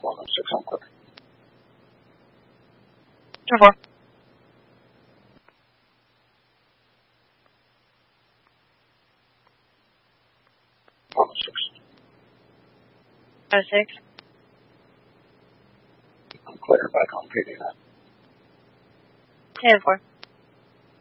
106 on clear. 4. 106. 06. I'm clear, back on PD now. 10-4.